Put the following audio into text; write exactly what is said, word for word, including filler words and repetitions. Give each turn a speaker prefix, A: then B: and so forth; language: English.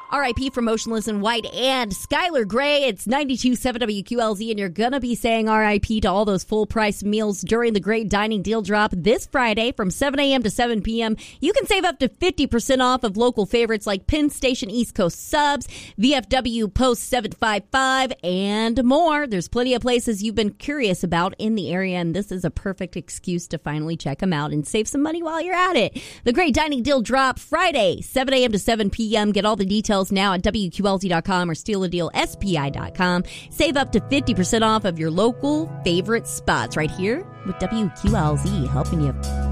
A: R I P from Motionless in White and Skylar Gray. It's ninety-two point seven W Q L Z, and you're going to be saying R I P to all those full-price meals during the Great Dining Deal Drop this Friday from seven a.m. to seven p.m. You can save up to fifty percent off of local favorites like Penn Station East Coast Subs, V F W Post seven fifty-five, and more. There's plenty of places you've been curious about in the area, and this is a perfect excuse to finally check them out and save some money while you're at it. The Great Dining Deal Drop Friday, seven a.m. to seven p.m. Get all the details now at W Q L Z dot com or steal a deal S P I dot com. Save up to fifty percent off of your local favorite spots right here with W Q L Z, helping you